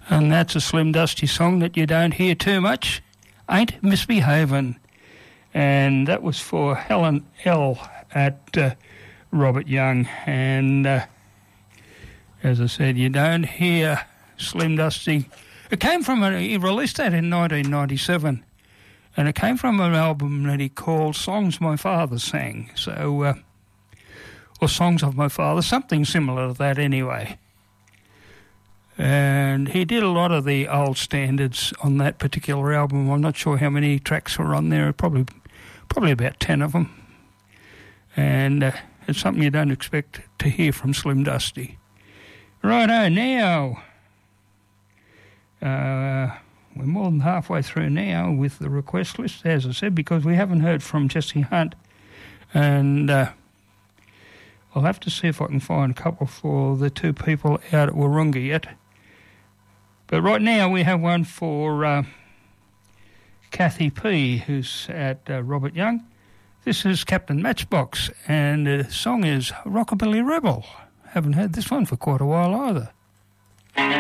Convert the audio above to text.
And that's a Slim Dusty song that you don't hear too much, Ain't Misbehavin'. And that was for Helen L. at Robert Young. And as I said, you don't hear Slim Dusty. It came from, he released that in 1997. And it came from an album that he called Songs My Father Sang. So, or Songs of My Father, something similar to that anyway. And he did a lot of the old standards on that particular album. I'm not sure how many tracks were on there, probably about 10 of them. And it's something you don't expect to hear from Slim Dusty. Righto, now, we're more than halfway through now with the request list, as I said, because we haven't heard from Jesse Hunt. And I'll have to see if I can find a couple for the two people out at Wahroonga yet. But right now we have one for Kathy P, who's at Robert Young. This is Captain Matchbox, and the song is Rockabilly Rebel. Haven't heard this one for quite a while either.